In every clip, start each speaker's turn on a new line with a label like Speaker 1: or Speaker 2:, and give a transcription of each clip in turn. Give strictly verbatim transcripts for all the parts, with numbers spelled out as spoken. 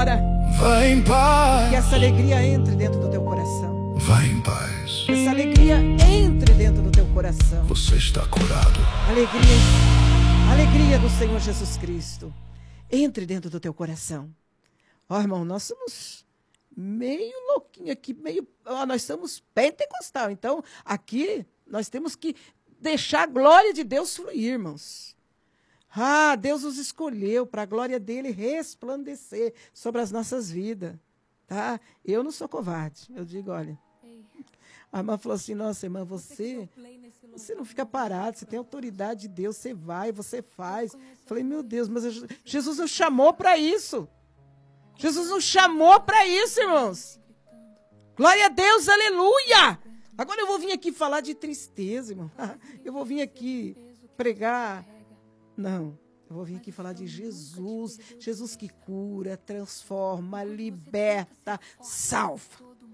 Speaker 1: agora.
Speaker 2: Vai em paz.
Speaker 1: Que essa alegria entre dentro do teu coração.
Speaker 2: Vai em paz.
Speaker 1: Que essa alegria entre dentro do teu coração.
Speaker 2: Você está curado.
Speaker 1: Alegria, alegria do Senhor Jesus Cristo. Entre dentro do teu coração. Ó, irmão, nós somos meio louquinho aqui, meio... Ó, nós somos pentecostal, então aqui nós temos que deixar a glória de Deus fluir, irmãos. Ah, Deus nos escolheu para a glória dele resplandecer sobre as nossas vidas, tá? Eu não sou covarde, eu digo, olha... A irmã falou assim, nossa, irmã, você, você não fica parado, você tem autoridade de Deus, você vai, você faz. Falei, meu Deus, mas Jesus nos chamou para isso. Jesus nos chamou para isso, irmãos. Glória a Deus, aleluia. Agora eu vou vir aqui falar de tristeza, irmão. Eu vou vir aqui pregar. Não, eu vou vir aqui falar de Jesus. Jesus que cura, transforma, liberta, salva.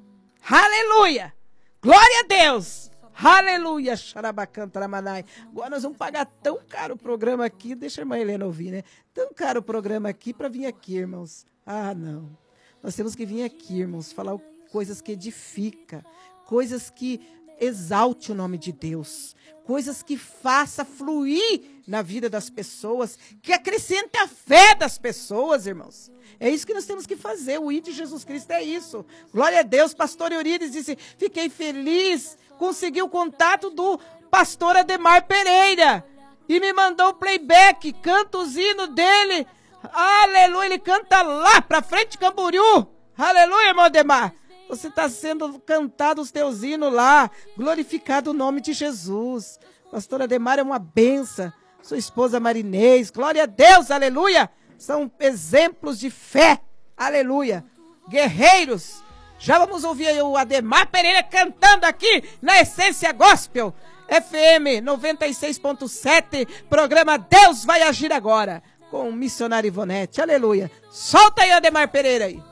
Speaker 1: Aleluia. Glória a Deus! Aleluia! Xarabacantaramanai. Agora nós vamos pagar tão caro o programa aqui, deixa a irmã Helena ouvir, né? Tão caro o programa aqui para vir aqui, irmãos. Ah, não. Nós temos que vir aqui, irmãos, falar coisas que edificam, coisas que exalte o nome de Deus, coisas que faça fluir na vida das pessoas, que acrescente a fé das pessoas, irmãos. É isso que nós temos que fazer. O I de Jesus Cristo é isso. Glória a Deus. Pastor Eurides disse, fiquei feliz, consegui o contato do pastor Ademar Pereira e me mandou o playback, canta os hinos dele. Aleluia, ele canta lá pra frente de Camboriú. Aleluia, irmão Ademar. Você está sendo cantado os teus hinos lá. Glorificado o nome de Jesus. Pastor Ademar é uma benção. Sua esposa Marinês. Glória a Deus, aleluia. São exemplos de fé. Aleluia. Guerreiros. Já vamos ouvir aí o Ademar Pereira cantando aqui na Essência Gospel. F M noventa e seis ponto sete. Programa Deus vai agir agora. Com o missionário Ivonete. Aleluia. Solta aí, Ademar Pereira aí.